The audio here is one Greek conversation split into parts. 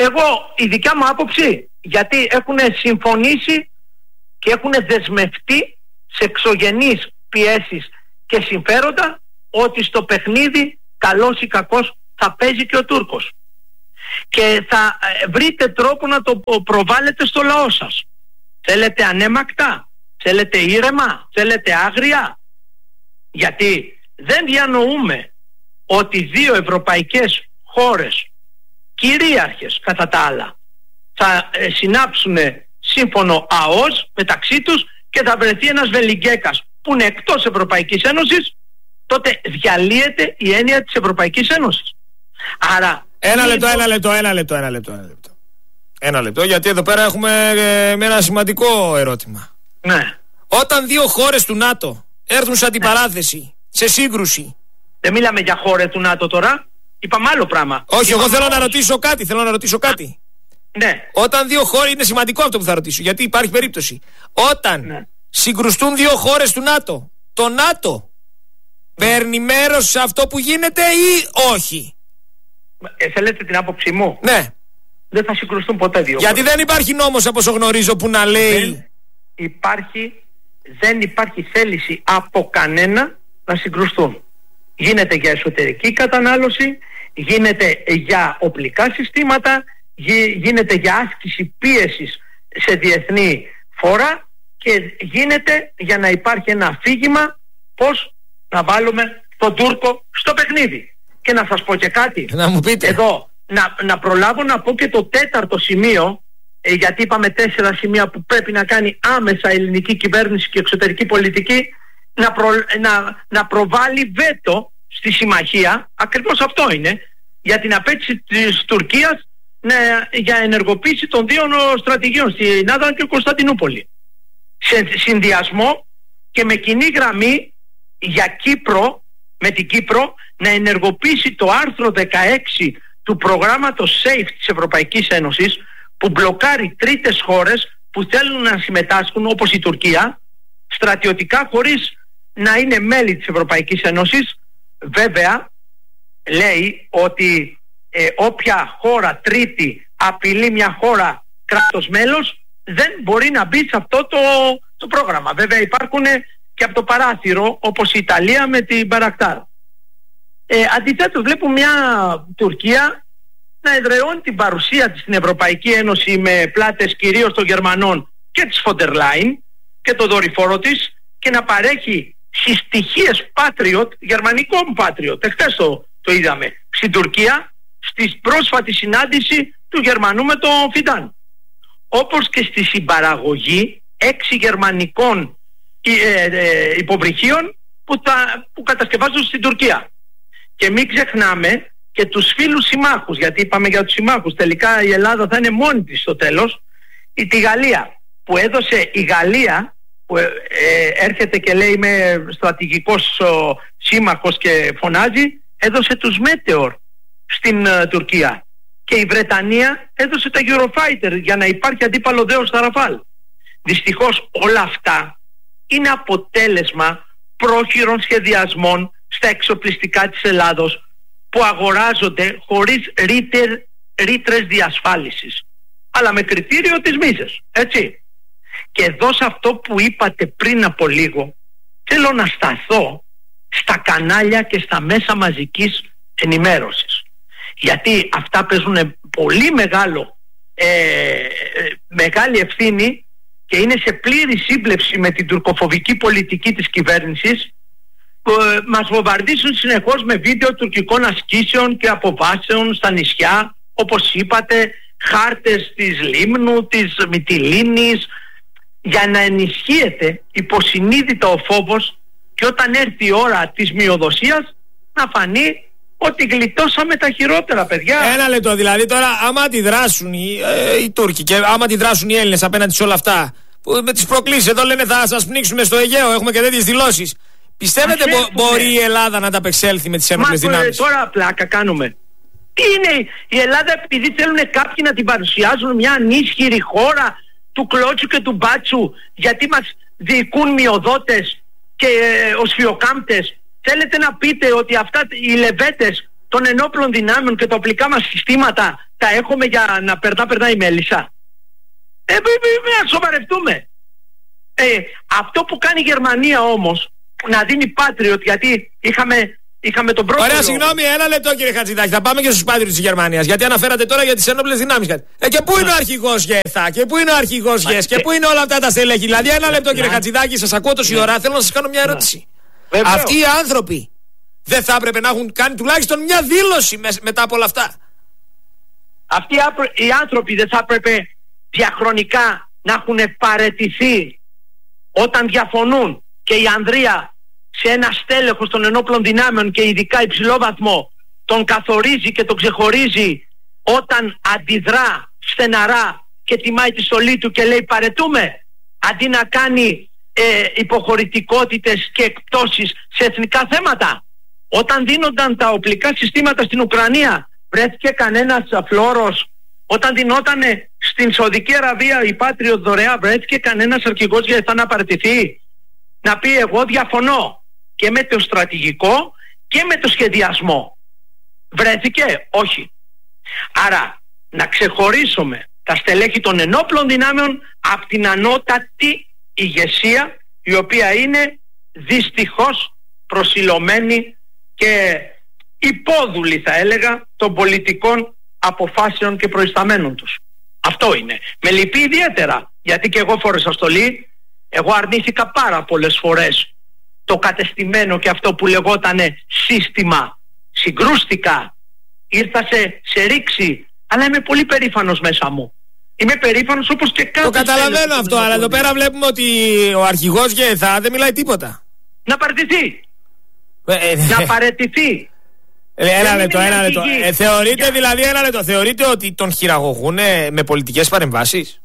Εγώ, η δικιά μου άποψη, γιατί έχουν συμφωνήσει και έχουν δεσμευτεί σε εξωγενείς πιέσεις και συμφέροντα ότι στο παιχνίδι, καλός ή κακός, θα παίζει και ο Τούρκος. Και θα βρείτε τρόπο να το προβάλλετε στο λαό σας. Θέλετε ανέμακτα, θέλετε ήρεμα, θέλετε άγρια. Γιατί δεν διανοούμε ότι δύο ευρωπαϊκές χώρες, κυρίαρχες κατά τα άλλα, θα συνάψουν σύμφωνο ΑΟΣ μεταξύ τους και θα βρεθεί ένας Βελιγγέκας που είναι εκτός Ευρωπαϊκής Ένωσης, τότε διαλύεται η έννοια της Ευρωπαϊκής Ένωσης. Άρα... Ένα λεπτό, γιατί εδώ πέρα έχουμε ένα σημαντικό ερώτημα. Ναι. Όταν δύο χώρες του ΝΑΤΟ έρθουν σε αντιπαράθεση, σε σύγκρουση... Δεν μιλάμε για χώρες του ΝΑΤΟ τώρα, είπαμε άλλο πράγμα. Όχι, εγώ θέλω να ρωτήσω κάτι. Ναι. Όταν δύο χώρες, είναι σημαντικό αυτό που θα ρωτήσω, γιατί υπάρχει περίπτωση. Όταν συγκρουστούν δύο χώρες του ΝΑΤΟ, το ΝΑΤΟ παίρνει μέρος σε αυτό που γίνεται ή όχι? Θέλετε την άποψή μου? Ναι. Δεν θα συγκρουστούν ποτέ δύο. Γιατί δεν υπάρχει νόμος, από όσο γνωρίζω, που να λέει... Δεν υπάρχει θέληση από κανένα να συγκρουστούν. Γίνεται για εσωτερική κατανάλωση, γίνεται για οπλικά συστήματα, γίνεται για άσκηση πίεσης σε διεθνή φόρα και γίνεται για να υπάρχει ένα αφήγημα πώς να βάλουμε τον Τούρκο στο παιχνίδι. Και να σας πω και κάτι. Να μου πείτε. Εδώ, να προλάβω να πω και το τέταρτο σημείο, γιατί είπαμε 4 σημεία που πρέπει να κάνει άμεσα η ελληνική κυβέρνηση και εξωτερική πολιτική, να προβάλλει βέτο στη συμμαχία, ακριβώς αυτό είναι, για την απέτηση της Τουρκίας για ενεργοποίηση των δύο στρατηγίων στην Άδρα και Κωνσταντινούπολη. Σε συνδυασμό και με κοινή γραμμή για Κύπρο, με την Κύπρο, να ενεργοποιήσει το άρθρο 16 του προγράμματος SAFE της Ευρωπαϊκής Ένωσης, που μπλοκάρει τρίτες χώρες που θέλουν να συμμετάσχουν, όπως η Τουρκία, στρατιωτικά χωρίς να είναι μέλη της Ευρωπαϊκής Ένωσης. Βέβαια, λέει ότι όποια χώρα τρίτη απειλεί μια χώρα κράτος μέλος, δεν μπορεί να μπει σε αυτό το πρόγραμμα. Βέβαια υπάρχουν και από το παράθυρο, όπως η Ιταλία με την Μπαρακτάρ. Αντιθέτως βλέπουμε μια Τουρκία να εδραιώνει την παρουσία της στην Ευρωπαϊκή Ένωση με πλάτες κυρίως των Γερμανών και της Φοντερ Λάιν και το δορυφόρο της, και να παρέχει συστοιχίες Patriot, γερμανικών Patriot. Εχθές το είδαμε στην Τουρκία, στη πρόσφατη συνάντηση του Γερμανού με τον Φιντάν. Όπως και στη συμπαραγωγή 6 γερμανικών υποβρυχίων που κατασκευάζονται στην Τουρκία. Και μην ξεχνάμε και τους φίλους συμμάχους, γιατί είπαμε για τους συμμάχους, τελικά η Ελλάδα θα είναι μόνη της στο τέλος, τη Γαλλία, που έδωσε η Γαλλία, που έρχεται και λέει είμαι στρατηγικός σύμμαχος και φωνάζει, έδωσε τους Μέτεορ στην Τουρκία. Και η Βρετανία έδωσε τα Eurofighter για να υπάρχει αντίπαλο δέος στα Ραφάλ. Δυστυχώς όλα αυτά είναι αποτέλεσμα πρόχειρων σχεδιασμών στα εξοπλιστικά της Ελλάδος, που αγοράζονται χωρίς ρήτρες διασφάλισης, αλλά με κριτήριο τις μίζες, έτσι. Και εδώ σε αυτό που είπατε πριν από λίγο, θέλω να σταθώ στα κανάλια και στα μέσα μαζικής ενημέρωσης, γιατί αυτά παίζουν πολύ μεγάλη ευθύνη και είναι σε πλήρη σύμπλευση με την τουρκοφοβική πολιτική της κυβέρνησης, που μας βομβαρδίζουν συνεχώς με βίντεο τουρκικών ασκήσεων και αποβάσεων στα νησιά, όπως είπατε, χάρτες της Λίμνου, της Μυτιλήνης, για να ενισχύεται υποσυνείδητα ο φόβος και όταν έρθει η ώρα της μειοδοσίας να φανεί ότι γλιτώσαμε τα χειρότερα, παιδιά. Ένα λεπτό, δηλαδή τώρα άμα αντιδράσουν οι Τούρκοι και άμα αντιδράσουν οι Έλληνες απέναντι σε όλα αυτά, που με τις προκλήσεις εδώ λένε θα σας πνίξουμε στο Αιγαίο, έχουμε και τέτοιες δηλώσεις, πιστεύετε μπορεί η Ελλάδα να ανταπεξέλθει με τις ένοπλες δυνάμεις? Τώρα πλάκα κάνουμε. Τι είναι η Ελλάδα, επειδή θέλουν κάποιοι να την παρουσιάζουν μια ανίσχυρη χώρα του κλώτσου και του μπάτσου, γιατί μας διοικούν μειοδότες και οσφιοκάμπτες? Θέλετε να πείτε ότι αυτά οι λεβέτες των ενόπλων δυνάμεων και τα οπλικά μας συστήματα τα έχουμε για να περνάει η μέλισσα? Να σοβαρευτούμε. Αυτό που κάνει η Γερμανία όμως, να δίνει Patriot, γιατί είχαμε τον πρώτο. Ωραία, συγγνώμη, ένα λεπτό κύριε Χατζηδάκη. Θα πάμε και στους Patriot της Γερμανίας. Γιατί αναφέρατε τώρα για τις ενόπλες δυνάμεις. Και πού είναι ο αρχηγός ΓΕΘΑ, και πού είναι ο αρχηγός ΓΕΣ, και πού είναι όλα αυτά τα στελέχη? Δηλαδή, ένα λεπτό κύριε Χατζηδάκη, σας ακούω τόση ώρα. Θέλω να σας κάνω μια ερώτηση. Αυτοί οι άνθρωποι δεν θα έπρεπε να έχουν κάνει τουλάχιστον μια δήλωση μετά από όλα αυτά? Αυτοί οι άνθρωποι δεν θα έπρεπε διαχρονικά να έχουν παραιτηθεί όταν διαφωνούν και η Ανδρεία σε ένα στέλεχος των ενόπλων δυνάμεων και ειδικά υψηλό βαθμό τον καθορίζει και τον ξεχωρίζει όταν αντιδρά στεναρά και τιμάει τη στολή του και λέει παρετούμε, αντί να κάνει υποχωρητικότητες και εκπτώσεις σε εθνικά θέματα? Όταν δίνονταν τα οπλικά συστήματα στην Ουκρανία, βρέθηκε κανένας φλόρος? Όταν δινότανε στην Σαουδική Αραβία η Patriot δωρεά, βρέθηκε κανένας αρχηγός για να παραιτηθεί? Να πει εγώ διαφωνώ και με το στρατηγικό και με το σχεδιασμό? Βρέθηκε? Όχι. Άρα να ξεχωρίσουμε τα στελέχη των ενόπλων δυνάμεων από την ανώτατη ηγεσία, η οποία είναι δυστυχώς προσιλωμένη και υπόδουλη, θα έλεγα, των πολιτικών αποφάσεων και προϊσταμένων τους. Αυτό είναι. Με λυπεί ιδιαίτερα, γιατί και εγώ φόρεσα στολή. Εγώ αρνήθηκα πάρα πολλές φορές το κατεστημένο και αυτό που λεγότανε σύστημα. Συγκρούστηκα, ήρθα σε ρήξη, αλλά είμαι πολύ περήφανος μέσα μου. Είμαι περήφανος όπως και κάθε. Το καταλαβαίνω αυτό, αλλά εδώ πέρα βλέπουμε ότι ο αρχηγός ΓΕΘΑ δεν μιλάει τίποτα. Να παραιτηθεί. Να παραιτηθεί. Ένα λεπτό. Θεωρείτε δηλαδή, θεωρείτε ότι τον χειραγωγούν με πολιτικές παρεμβάσεις?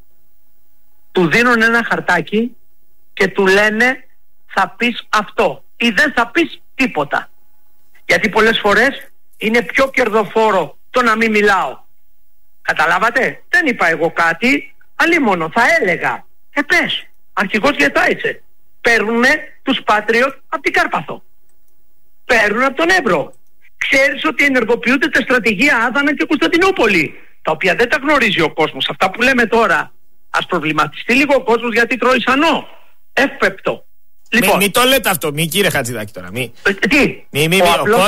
Του δίνουν ένα χαρτάκι και του λένε θα πεις αυτό ή δεν θα πεις τίποτα. Γιατί πολλές φορές είναι πιο κερδοφόρο το να μην μιλάω. Καταλάβατε? Δεν είπα εγώ κάτι, αλλήμονο θα έλεγα. Πες, αρχηγός ΓΕΘΑ είσαι. Παίρνουνε τους Patriot από την Κάρπαθο. Παίρνουν από τον Εύρο. Ξέρεις ότι ενεργοποιούνται τα στρατηγία Άδανα και Κωνσταντινούπολη, τα οποία δεν τα γνωρίζει ο κόσμος. Αυτά που λέμε τώρα, ας προβληματιστεί λίγο ο κόσμος, γιατί τρώει σανό. Εύπεπτο. Λοιπόν, μην το λέτε αυτό, μη κύριε Χατζηδάκη τώρα. Τι?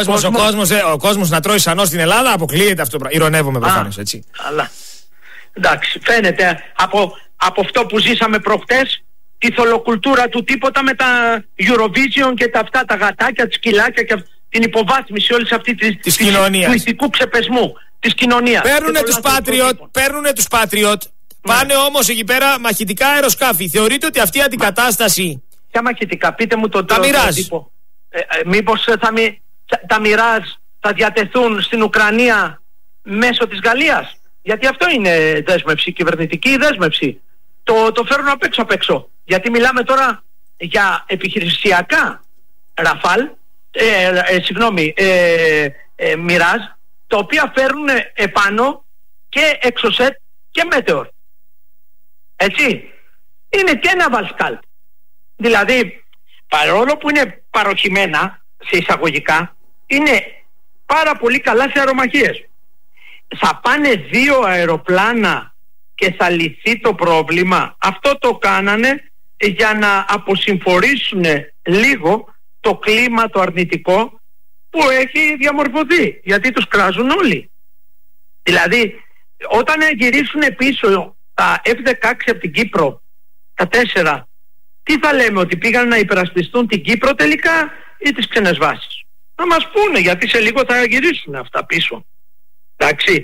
Ο κόσμος να τρώει σανό στην Ελλάδα αποκλείεται αυτό. Ηρωνεύομαι προφανώς, έτσι. Αλλά εντάξει, φαίνεται από αυτό που ζήσαμε προχτές, τη θολοκουλτούρα του τίποτα με τα Eurovision και τα γατάκια, τα σκυλάκια και την υποβάθμιση όλης αυτή της κοινωνίας, του ηθικού ξεπεσμού της κοινωνίας. Παίρνουνε τους Patriot, πάνε όμως εκεί πέρα μαχητικά αεροσκάφη. Θεωρείτε ότι αυτή η αντικατάσταση... Ποια μαχητικά, πείτε μου τον τύπο. Μήπως τα Μιράζ θα διατεθούν στην Ουκρανία μέσω της Γαλλίας? Γιατί αυτό είναι δέσμευση, κυβερνητική δέσμευση. Το φέρουν απ' έξω. Γιατί μιλάμε τώρα για επιχειρησιακά Ραφάλ, Μιράζ, τα οποία φέρουν επάνω και Εξοσέτ και Μέτεορ. Έτσι. Είναι και ένα Βαλσκάλ. Δηλαδή, παρόλο που είναι παροχημένα σε εισαγωγικά, είναι πάρα πολύ καλά σε αερομαχίες. Θα πάνε 2 αεροπλάνα και θα λυθεί το πρόβλημα? Αυτό το κάνανε για να αποσυμφορήσουν λίγο το κλίμα το αρνητικό που έχει διαμορφωθεί, γιατί τους κράζουν όλοι. Δηλαδή, όταν γυρίσουν πίσω τα F-16 από την Κύπρο, τα 4, τι θα λέμε, ότι πήγαν να υπερασπιστούν την Κύπρο τελικά ή τις ξένες βάσεις? Να μας πούνε, γιατί σε λίγο θα γυρίσουν αυτά πίσω. Εντάξει,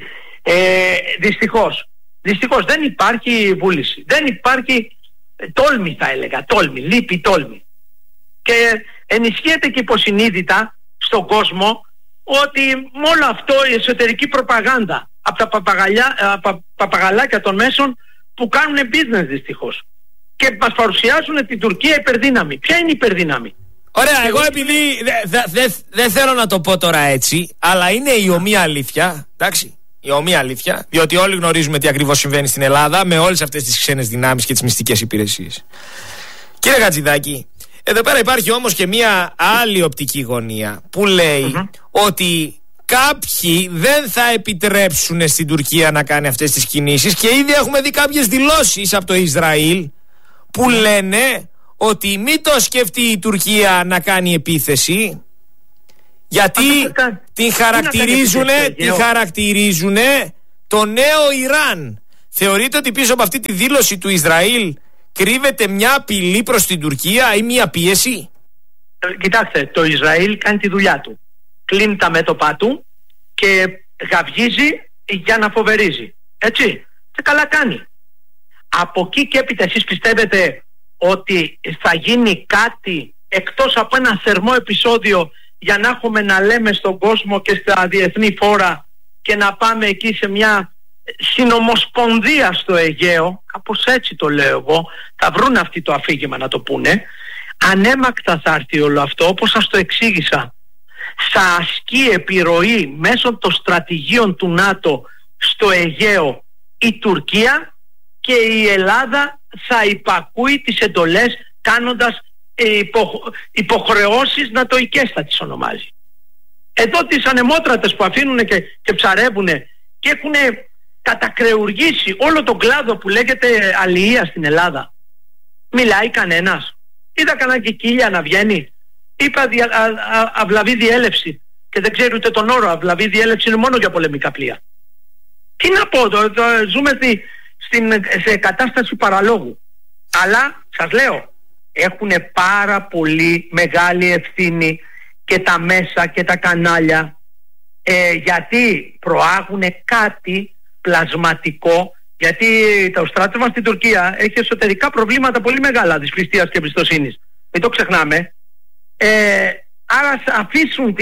δυστυχώς δεν υπάρχει βούληση, δεν υπάρχει τόλμη, θα έλεγα, λείπει τόλμη. Και ενισχύεται και υποσυνείδητα στον κόσμο ότι με όλο αυτό η εσωτερική προπαγάνδα από τα παπαγαλάκια των μέσων που κάνουν business δυστυχώς και μας παρουσιάζουν την Τουρκία υπερδύναμη. Ποια είναι η υπερδύναμη? Ωραία, εγώ επειδή δεν θέλω να το πω τώρα έτσι, αλλά είναι η ομοία αλήθεια, εντάξει, η ομοία αλήθεια, διότι όλοι γνωρίζουμε τι ακριβώς συμβαίνει στην Ελλάδα με όλες αυτές τις ξένες δυνάμεις και τις μυστικές υπηρεσίες. Κύριε Χατζηδάκη, εδώ πέρα υπάρχει όμως και μία άλλη οπτική γωνία που λέει ότι κάποιοι δεν θα επιτρέψουν στην Τουρκία να κάνει αυτές τις κινήσεις και ήδη έχουμε δει κάποιες δηλώσεις από το Ισραήλ που λένε ότι μην το σκεφτεί η Τουρκία να κάνει επίθεση, γιατί την χαρακτηρίζουν το νέο Ιράν. Θεωρείτε ότι πίσω από αυτή τη δήλωση του Ισραήλ κρύβεται μια απειλή προς την Τουρκία ή μια πίεση? Κοιτάξτε, το Ισραήλ κάνει τη δουλειά του. Κλείνει τα μέτωπά του και γαυγίζει για να φοβερίζει. Έτσι. Και καλά κάνει. Από εκεί και έπειτα εσείς πιστεύετε ότι θα γίνει κάτι εκτός από ένα θερμό επεισόδιο για να έχουμε να λέμε στον κόσμο και στα διεθνή φόρα και να πάμε εκεί σε μια συνομοσπονδία στο Αιγαίο, κάπως έτσι το λέω εγώ, θα βρουν αυτοί το αφήγημα να το πούνε. Ανέμακτα θα έρθει όλο αυτό, όπως σας το εξήγησα. Θα ασκεί επιρροή μέσω των στρατηγίων του ΝΑΤΟ στο Αιγαίο η Τουρκία και η Ελλάδα θα υπακούει τις εντολές κάνοντας υποχρεώσεις νατοικές, θα τις ονομάζει. Εδώ τις ανεμότρατες που αφήνουν και ψαρεύουν και έχουν κατακρεουργήσει όλο τον κλάδο που λέγεται αλληλεία στην Ελλάδα. Μιλάει κανένας? Είδα κανένα κικίλια να βγαίνει? Είπα αυλαβή διέλευση και δεν ξέρει ούτε τον όρο. Αυλαβή διέλευση είναι μόνο για πολεμικά πλοία. Τι να πω, ζούμε σε κατάσταση παραλόγου. Αλλά σας λέω, έχουν πάρα πολύ μεγάλη ευθύνη και τα μέσα και τα κανάλια, γιατί προάγουν κάτι πλασματικό, γιατί το στράτευμα στην Τουρκία έχει εσωτερικά προβλήματα πολύ μεγάλα δυσπιστίας και εμπιστοσύνης. Μην το ξεχνάμε. Άρα αφήσουν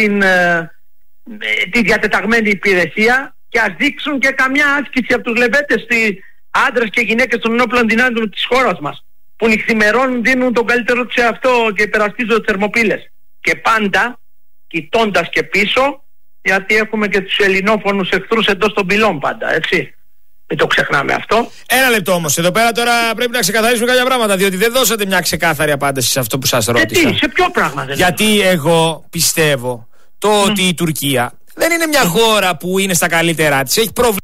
τη διατεταγμένη υπηρεσία και ας δείξουν και καμιά άσκηση από τους λεβέτες, άντρες και γυναίκες των ενόπλων δυνάμεων της χώρας μας, που νυχθημερών δίνουν τον καλύτερο τους σε αυτό και υπερασπίζονται θερμοπύλες. Και πάντα κοιτώντας και πίσω, γιατί έχουμε και τους ελληνόφωνους εχθρούς εντός των πυλών πάντα, έτσι. Μην το ξεχνάμε αυτό. Ένα λεπτό όμως. Εδώ πέρα τώρα πρέπει να ξεκαθαρίσουμε κάποια πράγματα, διότι δεν δώσατε μια ξεκάθαρη απάντηση σε αυτό που σας ρώτησα. Γιατί, σε ποιο πράγμα δεν Γιατί εγώ πιστεύω ότι η Τουρκία δεν είναι μια χώρα που είναι στα καλύτερά της. Έχει